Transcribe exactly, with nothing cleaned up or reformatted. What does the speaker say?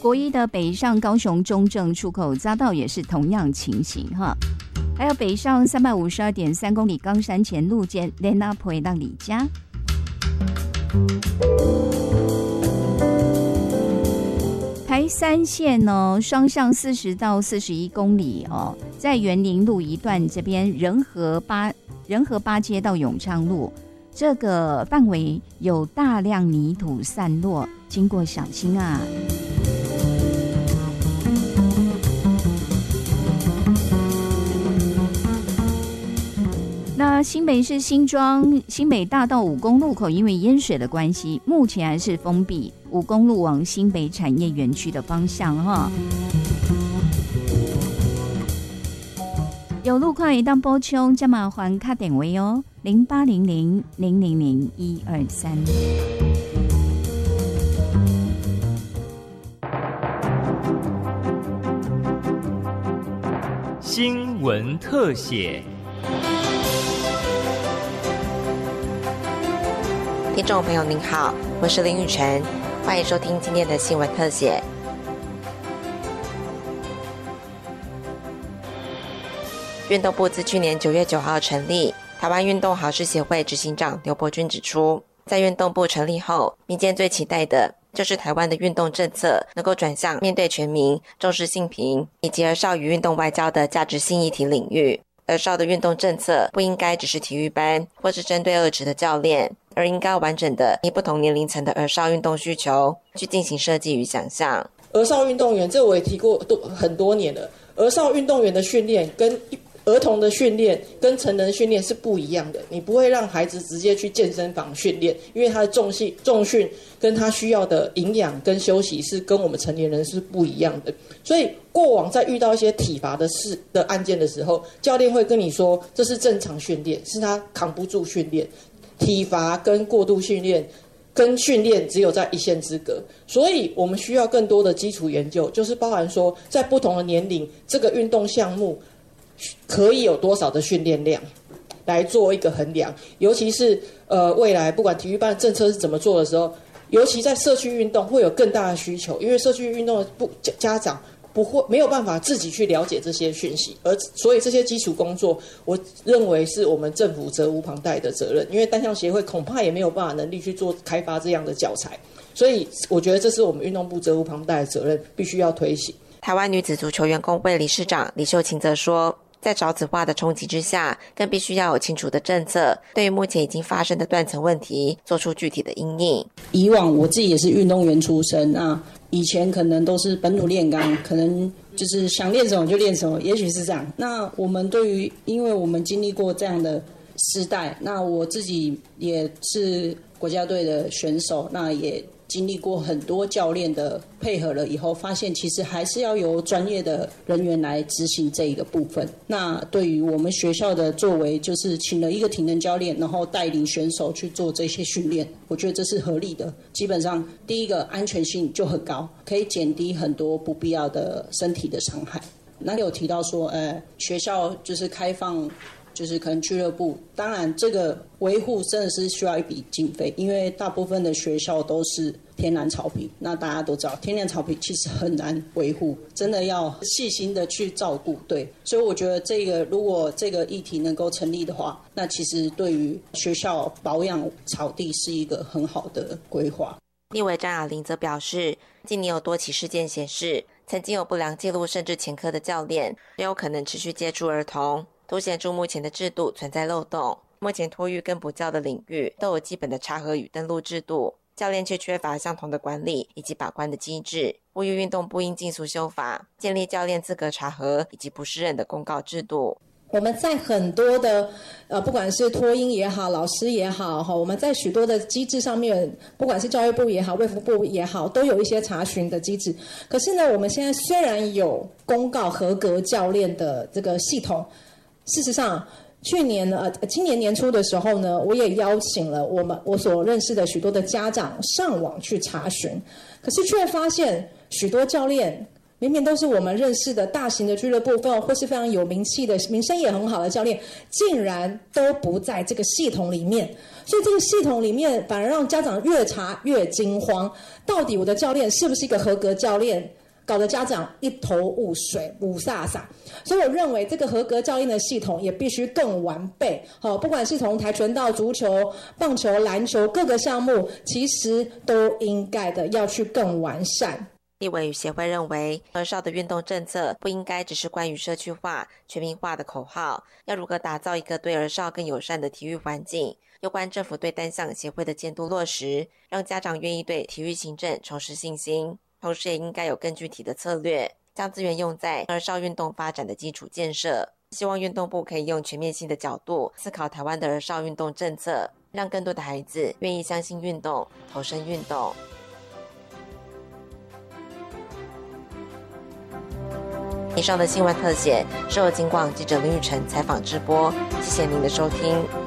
国一的北上高雄中正出口匝道也是同样情形哈。还有北上三百五十二点三公里冈山前路间连那坡到李家。台三线呢，双向四十到四十一公里哦，在园林路一段这边仁和八仁和八街到永昌路，这个范围有大量泥土散落，经过小心啊。那新北市新庄新北大道五公路口因为淹水的关系，目前还是封闭五公路往新北产业园区的方向哈。有路况一旦波冲，加麻烦卡点位哦，零八零零零零零一二三。 新闻特写。 听众朋友您好，我是林雨晨，欢迎收听今天的新闻特写。运动部自去年九月九号成立，台湾运动好事协会执行长刘伯钧指出，在运动部成立后，民间最期待的就是台湾的运动政策能够转向面对全民、重视性平以及儿少与运动外交的价值性议题领域。儿少的运动政策不应该只是体育班或是针对二职的教练，而应该完整的以不同年龄层的儿少运动需求去进行设计与想象。 儿少运动员，这我也提过都很多年了，儿少运动员的训练跟儿童的训练跟成人训练是不一样的，你不会让孩子直接去健身房训练，因为他的重训重训跟他需要的营养跟休息是跟我们成年人是不一样的。所以过往在遇到一些体罚的事的案件的时候，教练会跟你说这是正常训练，是他扛不住训练。体罚跟过度训练跟训练只有在一线之隔，所以我们需要更多的基础研究，就是包含说在不同的年龄这个运动项目可以有多少的训练量来做一个衡量，尤其是呃未来不管体育班政策是怎么做的时候，尤其在社区运动会有更大的需求，因为社区运动的不家长不会没有办法自己去了解这些讯息，而所以这些基础工作，我认为是我们政府责无旁贷的责任，因为单项协会恐怕也没有办法能力去做开发这样的教材，所以我觉得这是我们运动部责无旁贷的责任，必须要推行。 台湾女子足球员工会理事长李秀琴则说，在少子化的冲击之下，更必须要有清楚的政策，对于目前已经发生的断层问题做出具体的因应。 以往我自己也是运动员出身啊，以前可能都是本土炼钢，可能就是想练什么就练什么，也许是这样。那我们对于，因为我们经历过这样的时代，那我自己也是国家队的选手，那也经历过很多教练的配合了以后，发现其实还是要由专业的人员来执行这一个部分。那对于我们学校的作为，就是请了一个体能教练，然后带领选手去做这些训练，我觉得这是合理的。基本上第一个安全性就很高，可以减低很多不必要的身体的伤害。那有提到说呃，学校就是开放就是可能俱乐部，当然这个维护真的是需要一笔经费，因为大部分的学校都是天然草皮，那大家都知道天然草皮其实很难维护，真的要细心的去照顾。对，所以我觉得这个如果这个议题能够成立的话，那其实对于学校保养草地是一个很好的规划。 立委张雅玲则表示，近年有多起事件显示，曾经有不良记录甚至前科的教练也有可能持续接触儿童，凸显出目前的制度存在漏洞。目前托育跟补教的领域都有基本的查核与登录制度，教练却缺乏相同的管理以及把关的机制，呼吁运动部应尽速修法，建立教练资格查核以及不适任的公告制度。 我们在很多的呃，不管是托婴也好，老师也好，哈，我们在许多的机制上面，不管是教育部也好，卫福部也好，都有一些查询的机制。可是呢，我们现在虽然有公告合格教练的这个系统，事实上，去年呃，今年年初的时候呢，我也邀请了我们我所认识的许多的家长上网去查询，可是却发现许多教练明明都是我们认识的大型的俱乐部或是非常有名气的、名声也很好的教练，竟然都不在这个系统里面。所以这个系统里面反而让家长越查越惊慌，到底我的教练是不是一个合格教练？搞得家长一头雾水、雾煞煞。所以我认为这个合格教练的系统也必须更完备。好，不管是从跆拳道、足球、棒球、篮球各个项目，其实都应该的要去更完善。 立委与协会认为，儿少的运动政策不应该只是关于社区化、全民化的口号，要如何打造一个对儿少更友善的体育环境，有关政府对单项协会的监督落实，让家长愿意对体育行政重拾信心，同时也应该有更具体的策略，将资源用在儿少运动发展的基础建设。希望运动部可以用全面性的角度思考台湾的儿少运动政策，让更多的孩子愿意相信运动，投身运动。以上的新闻特写是由警广记者林雨辰采访直播，谢谢您的收听。